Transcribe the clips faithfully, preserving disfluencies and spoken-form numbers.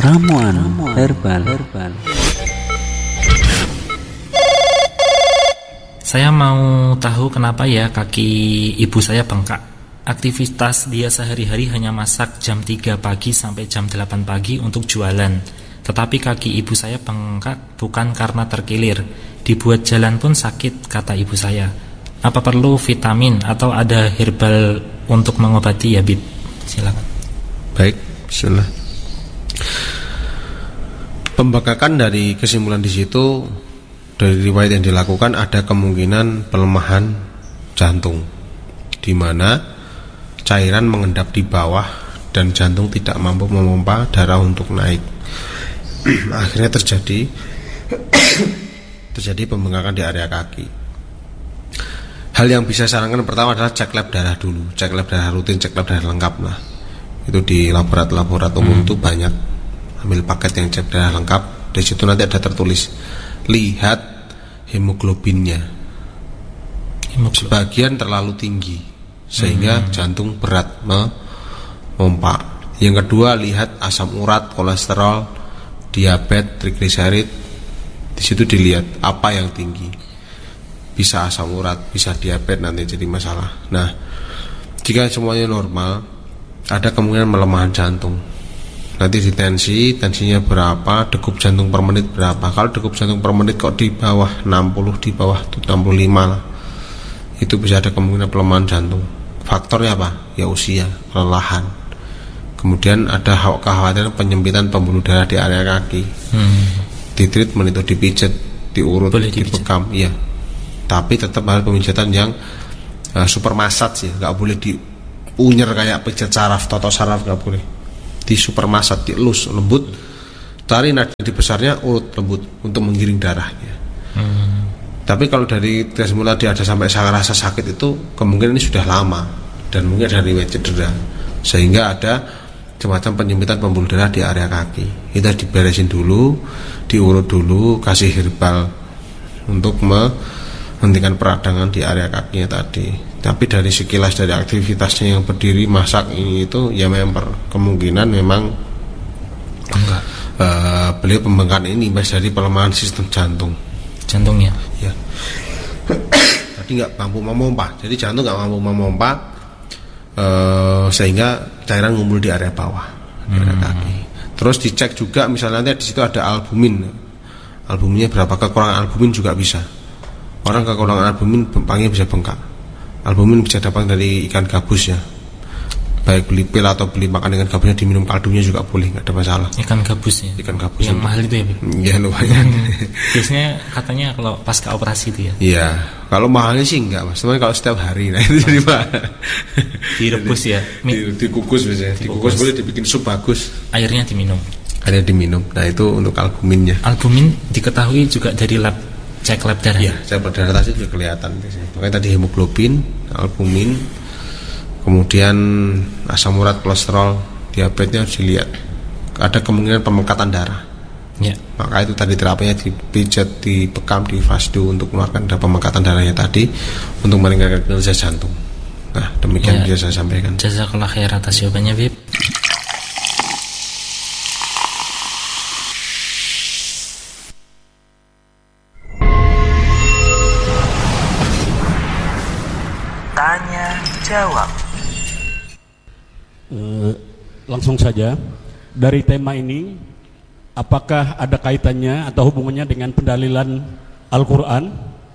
Ramuan herbal. herbal. Saya mau tahu kenapa ya kaki ibu saya bengkak. Aktivitas dia sehari-hari hanya masak jam tiga pagi sampai jam delapan pagi untuk jualan. Tetapi kaki ibu saya bengkak bukan karena terkilir. Dibuat jalan pun sakit, kata ibu saya. Apa perlu vitamin atau ada herbal untuk mengobati ya, Bib? Silakan. Baik, bismillah. Pembengkakan dari kesimpulan di situ dari riwayat yang dilakukan ada kemungkinan pelemahan jantung, di mana cairan mengendap di bawah dan jantung tidak mampu memompa darah untuk naik. Akhirnya terjadi terjadi pembengkakan di area kaki. Hal yang bisa saya sarankan pertama adalah cek lab darah dulu, cek lab darah rutin, cek lab darah lengkap lah. Itu di laborat-laborat umum hmm. itu banyak. Ambil paket yang cek darah lengkap, di situ nanti ada tertulis lihat hemoglobinnya. Hemoglobin. Sebagian terlalu tinggi sehingga hmm. jantung berat memompa. Yang kedua, lihat asam urat, kolesterol, diabetes, trigliserid. Di situ dilihat apa yang tinggi. Bisa asam urat, bisa diabetes, nanti jadi masalah. Nah, jika semuanya normal, ada kemungkinan melemahan jantung. Nanti di tensi, tensinya berapa, degup jantung per menit berapa. Kalau degup jantung per menit kok di bawah enam puluh, di bawah enam puluh lima lah, itu bisa ada kemungkinan pelemahan jantung. Faktornya apa? Ya usia, kelelahan. Kemudian ada kekhawatiran penyempitan pembuluh darah di area kaki. hmm. Di treatment itu dipijat, diurut, dibekam, iya. Tapi tetap harus pemijatan yang uh, super massage ya, nggak boleh diunyer kayak pijat saraf, toto saraf, nggak boleh. Di super massage, dielus, lembut, cari nadi besarnya, urut lembut untuk menggiring darahnya. hmm. Tapi kalau dari tes mula dia ada sampai rasa sakit itu kemungkinan ini sudah lama dan mungkin dari riwayat cedera, sehingga ada semacam penyempitan pembuluh darah di area kaki. Kita diberesin dulu, diurut dulu, kasih herbal untuk menghentikan peradangan di area kakinya tadi. Tapi dari sekilas dari aktivitasnya yang berdiri masak ini itu ya memang kemungkinan memang enggak. Uh, beliau pembengkakan ini imbas dari pelemahan sistem jantung. Jantungnya. Ya. Tadi nggak mampu memompa, jadi jantung nggak mampu memompa, uh, sehingga cairan ngumpul di area bawah, di area hmm. kaki. Terus dicek juga misalnya nanti di situ ada albumin, albuminnya berapa, kekurangan albumin juga bisa. Orang kekurangan albumin bengkaknya bisa bengkak. Albumin bisa dapat dari ikan gabus ya, baik beli pil atau beli makan ikan gabusnya, diminum kaldunya juga boleh, nggak ada masalah. Ikan gabus ya, ikan gabus yang mahal itu ya, ya lumayan. Biasanya katanya kalau pasca operasi itu ya. Iya, kalau mahalnya sih enggak mas, teman kalau setiap hari, nah itu jadi mahal. Direbus ya, di, dikukus biasanya, dikukus, dikukus boleh dibikin sup bagus. Airnya diminum. Airnya diminum, nah itu untuk albuminnya. Albumin diketahui juga dari lab, cek lab darah. Iya, cek lab darah tadi juga kelihatan biasanya. Makanya tadi hemoglobin, albumin, kemudian asam urat, kolesterol, diabetesnya harus dilihat. Ada kemungkinan pemengkatan darah. Ya. Maka itu tadi terapinya dipijat, dibekam, di fasdu untuk mengeluarkan darah, pemengkatan darahnya tadi untuk meningkatkan kinerja jantung. Nah, demikian ya, bisa saya sampaikan. Jazakallah khair atas jawabannya, Bib. Tanya jawab. Uh, langsung saja dari tema ini, apakah ada kaitannya atau hubungannya dengan pendalilan Al-Quran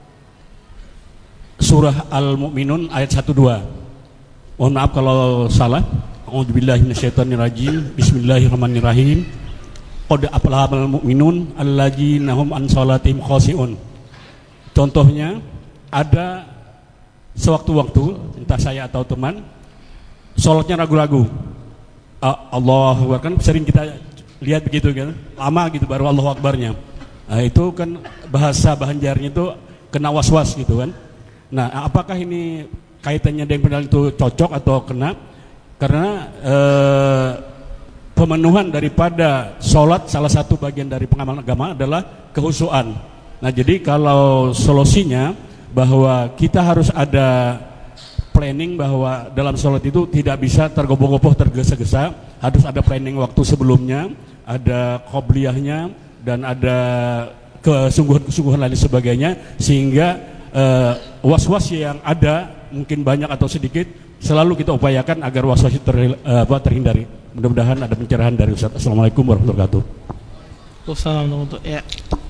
surah Al-Mu'minun ayat satu dua? Mohon maaf kalau salah. A'udzubillahi minasyaitonirrajim. Bismillahirrahmanirrahim. Qad aflahal mu'minun alladzina hum an shalatihim khashi'un. Contohnya ada sewaktu-waktu, entah saya atau teman, sholatnya ragu-ragu. Allahu Akbar, kan sering kita lihat begitu kan, lama gitu baru Allahu Akbarnya. Nah, itu kan bahasa Banjarnya itu kena was-was gitu kan. Nah, apakah ini kaitannya dengan pendalilan itu cocok atau kena? Karena eh, pemenuhan daripada sholat salah satu bagian dari pengamalan agama adalah kehusuan. Nah, jadi kalau solusinya bahwa kita harus ada planning bahwa dalam sholat itu tidak bisa tergopoh-gopoh, tergesa-gesa, harus ada planning waktu sebelumnya, ada qobliyahnya, dan ada kesungguhan-kesungguhan lain sebagainya, sehingga uh, was-was yang ada mungkin banyak atau sedikit selalu kita upayakan agar was-was itu ter, uh, terhindari. Mudah-mudahan ada pencerahan dari Ustaz. Assalamualaikum warahmatullahi wabarakatuh. Wassalamualaikum. Ya.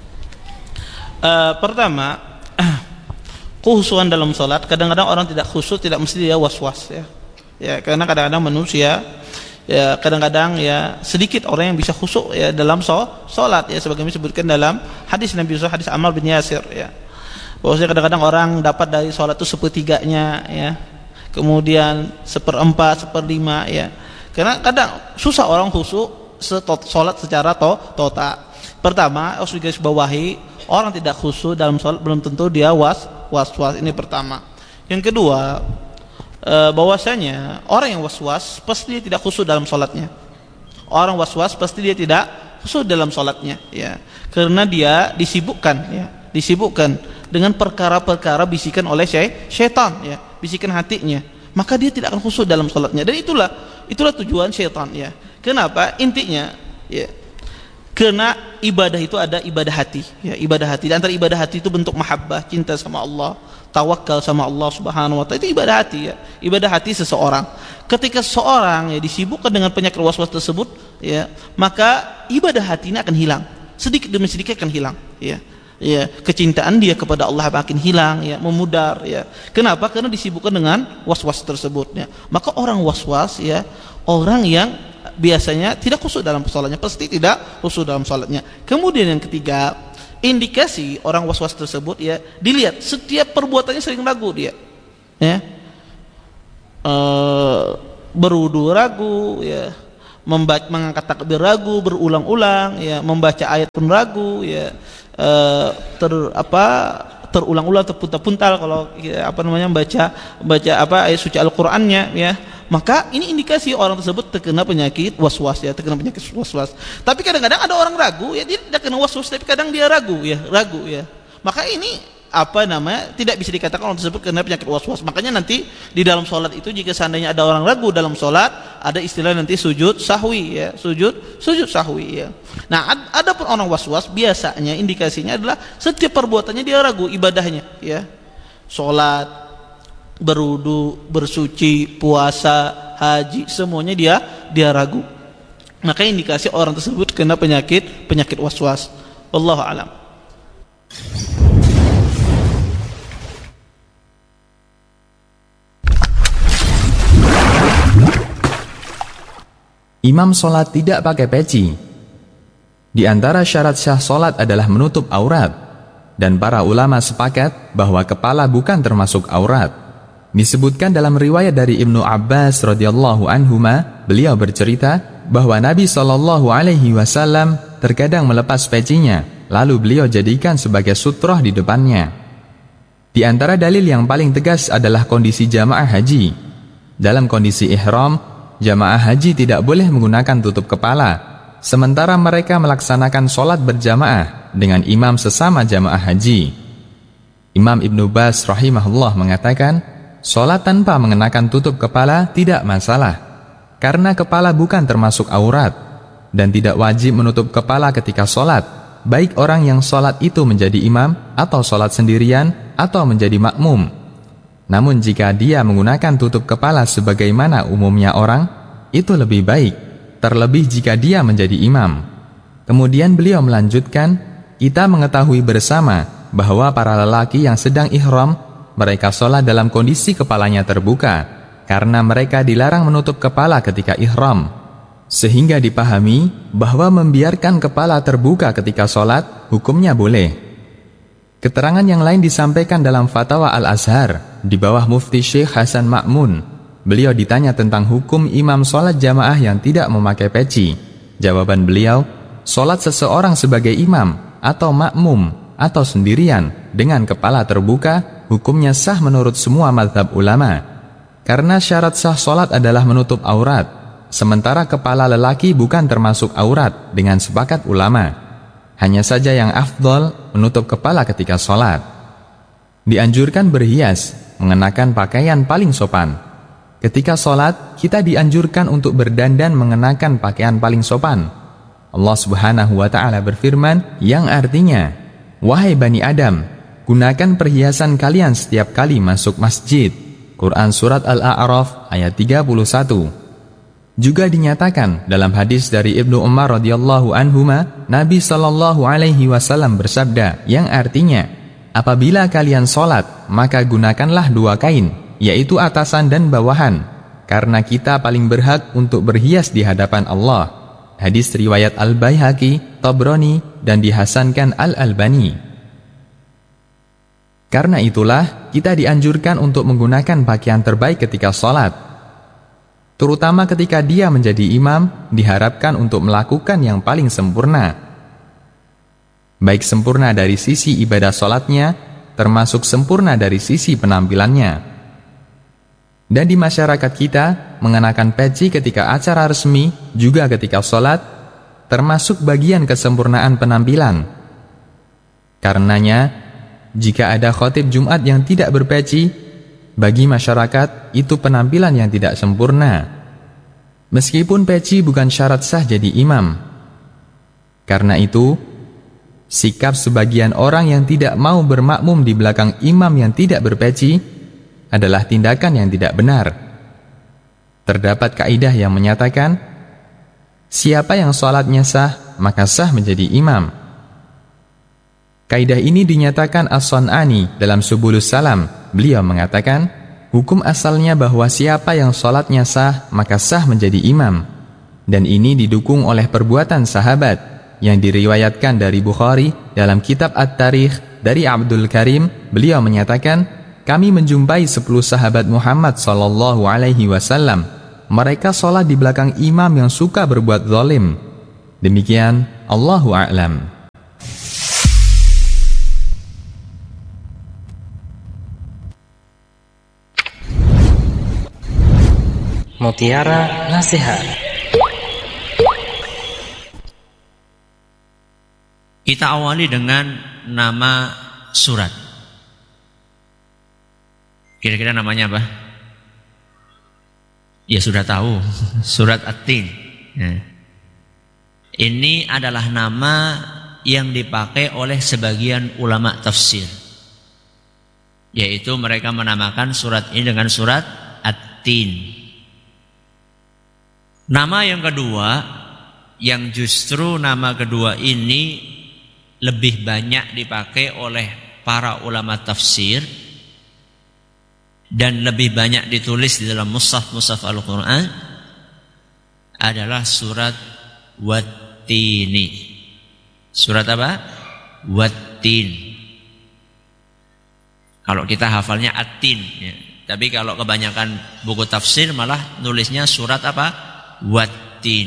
Uh, pertama, khusyuan dalam sholat. Kadang-kadang orang tidak khusyuk, tidak mesti dia was-was ya. Ya, karena kadang-kadang manusia, ya kadang-kadang ya sedikit orang yang bisa khusyuk ya dalam sholat ya, sebagaimana disebutkan dalam hadis Nabi Muhammad, hadis Ammar bin Yasir ya. Bahwasanya kadang-kadang orang dapat dari sholat itu sepertiganya ya, kemudian seperempat, seperlima ya. Karena kadang susah orang khusyuk sholat secara to total. Pertama, harus digarisbawahi, orang tidak khusyuk dalam sholat belum tentu dia was was-was. Ini pertama. Yang kedua, e, bahwasanya orang yang was-was pasti dia tidak khusyuk dalam sholatnya. Orang was-was pasti dia tidak khusyuk dalam sholatnya ya, karena dia disibukkan ya, disibukkan dengan perkara-perkara bisikan oleh syaitan ya, bisikan hatinya, maka dia tidak akan khusyuk dalam sholatnya. Dan itulah itulah tujuan syaitan ya. Kenapa? Intinya ya, karena ibadah itu ada ibadah hati ya, ibadah hati. Dan antara ibadah hati itu bentuk mahabbah, cinta sama Allah, tawakal sama Allah Subhanahu wa taala, itu ibadah hati ya, ibadah hati seseorang. Ketika seseorang ya disibukkan dengan penyakit waswas tersebut ya, maka ibadah hati ini akan hilang, sedikit demi sedikit akan hilang ya. Ya, kecintaan dia kepada Allah makin hilang ya, memudar ya. Kenapa? Karena disibukkan dengan was-was tersebut ya. Maka orang was-was ya, orang yang biasanya tidak khusyuk dalam sholatnya, pasti tidak khusyuk dalam sholatnya. Kemudian yang ketiga, indikasi orang was-was tersebut ya, dilihat setiap perbuatannya sering ragu dia ya, e, berwudu ragu ya, membaca, mengangkat takbir ragu berulang-ulang ya, membaca ayat pun ragu ya, e, ter apa terulang-ulang, terpuntal-puntal kalau ya, apa namanya baca baca apa ayat suci Al-Qur'annya ya. Maka ini indikasi orang tersebut terkena penyakit was-was ya, terkena penyakit was-was. Tapi kadang-kadang ada orang ragu ya, dia tidak kena was-was tapi kadang dia ragu ya, ragu ya. Maka ini apa namanya, tidak bisa dikatakan orang tersebut kena penyakit was-was. Makanya nanti di dalam sholat itu, jika seandainya ada orang ragu dalam sholat, ada istilah nanti sujud sahwi ya, sujud sujud sahwi ya. Nah, ad, ada pun orang was-was biasanya indikasinya adalah setiap perbuatannya dia ragu ibadahnya ya, sholat, berwudu, bersuci, puasa, haji, semuanya dia dia ragu. Maka indikasi orang tersebut kena penyakit penyakit was-was. Wallahu a'lam. Imam sholat tidak pakai peci. Di antara syarat sah sholat adalah menutup aurat, dan para ulama sepakat bahwa kepala bukan termasuk aurat. Disebutkan dalam riwayat dari Ibnu Abbas radhiyallahu anhuma, beliau bercerita bahwa Nabi shallallahu alaihi wasallam terkadang melepas pecinya, lalu beliau jadikan sebagai sutroh di depannya. Di antara dalil yang paling tegas adalah kondisi jamaah haji. Dalam kondisi ihram, jamaah haji tidak boleh menggunakan tutup kepala, sementara mereka melaksanakan sholat berjamaah dengan imam sesama jamaah haji. Imam Ibnu Baz rahimahullah mengatakan, sholat tanpa mengenakan tutup kepala tidak masalah, karena kepala bukan termasuk aurat, dan tidak wajib menutup kepala ketika sholat, baik orang yang sholat itu menjadi imam, atau sholat sendirian, atau menjadi makmum. Namun jika dia menggunakan tutup kepala sebagaimana umumnya orang, itu lebih baik, terlebih jika dia menjadi imam. Kemudian beliau melanjutkan, kita mengetahui bersama bahwa para lelaki yang sedang ihram, mereka sholat dalam kondisi kepalanya terbuka, karena mereka dilarang menutup kepala ketika ihram. Sehingga dipahami bahwa membiarkan kepala terbuka ketika sholat, hukumnya boleh. Keterangan yang lain disampaikan dalam Fatwa Al-Azhar di bawah Mufti Syekh Hasan Ma'mun. Beliau ditanya tentang hukum imam sholat jamaah yang tidak memakai peci. Jawaban beliau, sholat seseorang sebagai imam atau makmum atau sendirian dengan kepala terbuka, hukumnya sah menurut semua mazhab ulama. Karena syarat sah sholat adalah menutup aurat, sementara kepala lelaki bukan termasuk aurat dengan sepakat ulama. Hanya saja yang afdol menutup kepala ketika sholat. Dianjurkan berhias, mengenakan pakaian paling sopan. Ketika sholat, kita dianjurkan untuk berdandan mengenakan pakaian paling sopan. Allah Subhanahu wa taala berfirman yang artinya, "Wahai Bani Adam, gunakan perhiasan kalian setiap kali masuk masjid." Quran Surat Al-A'raf ayat tiga puluh satu. Juga dinyatakan dalam hadis dari Ibnu Umar radhiyallahu anhuma, Nabi sallallahu alaihi wasallam bersabda yang artinya, "Apabila kalian sholat, maka gunakanlah dua kain, yaitu atasan dan bawahan, karena kita paling berhak untuk berhias di hadapan Allah." Hadis riwayat Al-Baihaqi, Tabrani, dan dihasankan Al-Albani. Karena itulah, kita dianjurkan untuk menggunakan pakaian terbaik ketika sholat. Terutama ketika dia menjadi imam, diharapkan untuk melakukan yang paling sempurna. Baik sempurna dari sisi ibadah sholatnya, termasuk sempurna dari sisi penampilannya. Dan di masyarakat kita, mengenakan peci ketika acara resmi, juga ketika sholat, termasuk bagian kesempurnaan penampilan. Karenanya, jika ada khotib Jumat yang tidak berpeci, bagi masyarakat itu penampilan yang tidak sempurna. Meskipun peci bukan syarat sah jadi imam. Karena itu, sikap sebagian orang yang tidak mau bermakmum di belakang imam yang tidak berpeci adalah tindakan yang tidak benar. Terdapat kaidah yang menyatakan, siapa yang sholatnya sah, maka sah menjadi imam. Kaidah ini dinyatakan As-San'ani dalam Subulus Salam. Beliau mengatakan, hukum asalnya bahwa siapa yang sholatnya sah, maka sah menjadi imam. Dan ini didukung oleh perbuatan sahabat, yang diriwayatkan dari Bukhari dalam kitab At-Tarikh dari Abdul Karim. Beliau menyatakan, kami menjumpai sepuluh sahabat Muhammad sallallahu alaihi wasallam. Mereka sholat di belakang imam yang suka berbuat zalim. Demikian, Allahu a'lam. Mutiara Nasihat. Kita awali dengan nama surat. Kira-kira namanya apa? Ya sudah tahu, surat At-Tin. Ya. Ini adalah nama yang dipakai oleh sebagian ulama tafsir, yaitu mereka menamakan surat ini dengan surat At-Tin. Nama yang kedua, yang justru nama kedua ini lebih banyak dipakai oleh para ulama tafsir dan lebih banyak ditulis di dalam mushaf-mushaf Al-Quran, adalah surat Wat-Tini. Surat apa? Wat-Tin. Kalau kita hafalnya At-Tin, ya. Tapi kalau kebanyakan buku tafsir malah nulisnya surat apa? Wat-Tin.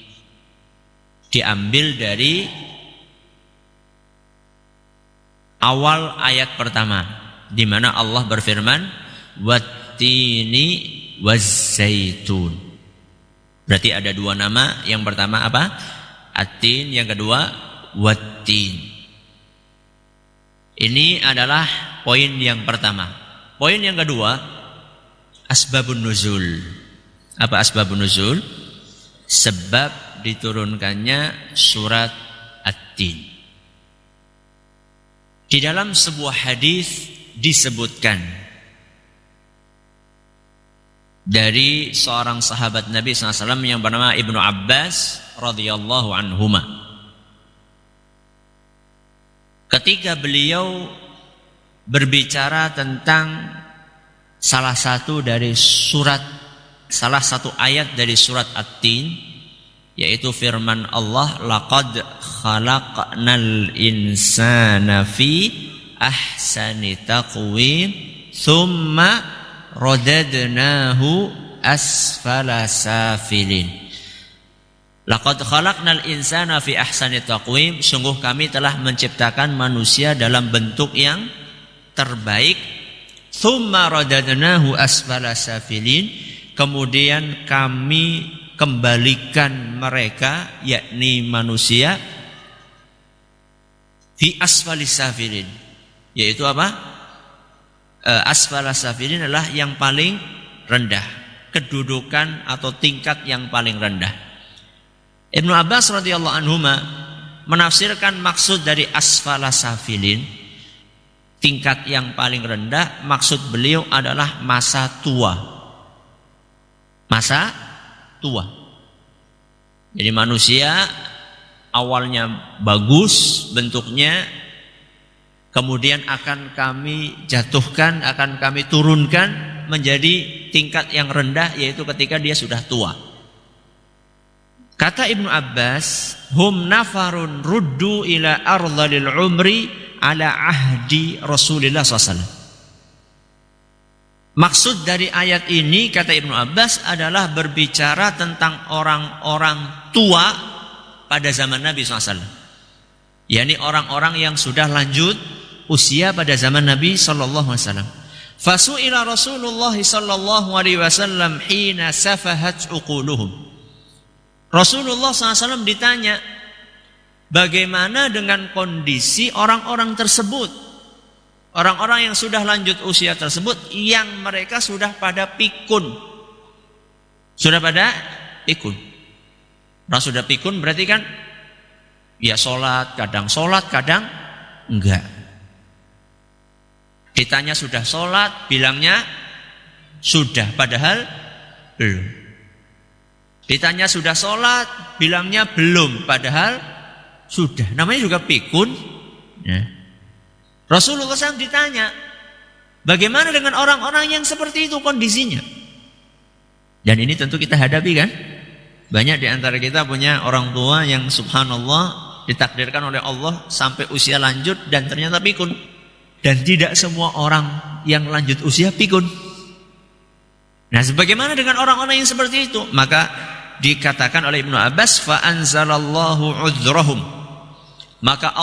Diambil dari awal ayat pertama, di mana Allah berfirman, Wat-Tini waz-zaitun. Berarti ada dua nama. Yang pertama apa? At-Tin. Yang kedua Wat-Tin. Ini adalah poin yang pertama. Poin yang kedua, asbabun nuzul. Apa asbabun nuzul? Sebab diturunkannya surat At-Tin. Di dalam sebuah hadis disebutkan dari seorang sahabat Nabi sallallahu alaihi wasallam yang bernama Ibnu Abbas radhiyallahu anhuma. Ketika beliau berbicara tentang salah satu dari surat, salah satu ayat dari surat At-Tin, yaitu firman Allah, laqad khalaqnal insana fi ahsani taqwim thumma radadnahu asfala safilin. Laqad khalaqnal insana fi ahsani taqwim, sungguh kami telah menciptakan manusia dalam bentuk yang terbaik. Thumma radadnahu asfala safilin, kemudian kami kembalikan mereka, yakni manusia, fi asfali safilin, yaitu apa? Asfala safilin adalah yang paling rendah, kedudukan atau tingkat yang paling rendah. Ibnu Abbas radhiyallahu anhuma menafsirkan maksud dari asfala safilin, tingkat yang paling rendah, maksud beliau adalah masa tua. Masa tua. Jadi manusia awalnya bagus bentuknya, kemudian akan kami jatuhkan, akan kami turunkan menjadi tingkat yang rendah, yaitu ketika dia sudah tua. Kata Ibnu Abbas, hum nafarun ruddu ila ardhalil umri ala ahdi Rasulullah sallallahu alaihi wasallam. Maksud dari ayat ini, kata Ibnu Abbas, adalah berbicara tentang orang-orang tua pada zaman Nabi sallallahu alaihi wasallam, yakni orang-orang yang sudah lanjut usia pada zaman Nabi sallallahu alaihi wasallam. Fasu'ila Rasulullah sallallahu alaihi wasallam hina safahat uquluhum. Rasulullah sallallahu alaihi wasallam ditanya, bagaimana dengan kondisi orang-orang tersebut, orang-orang yang sudah lanjut usia tersebut, yang mereka sudah pada pikun, sudah pada pikun. Orang sudah pikun berarti kan ya sholat, kadang sholat, kadang enggak. Ditanya sudah sholat, bilangnya sudah, padahal belum. Ditanya sudah sholat, bilangnya belum, padahal sudah. Namanya juga pikun. Ya. Rasulullah shallallahu alaihi wasallam ditanya, bagaimana dengan orang-orang yang seperti itu kondisinya? Dan ini tentu kita hadapi kan. Banyak di antara kita punya orang tua yang subhanallah ditakdirkan oleh Allah sampai usia lanjut dan ternyata pikun. Dan tidak semua orang yang lanjut usia pikun. Nah, sebagaimana dengan orang-orang yang seperti itu, maka dikatakan oleh Ibnu Abbas, fa anzalallahu udzrahum, maka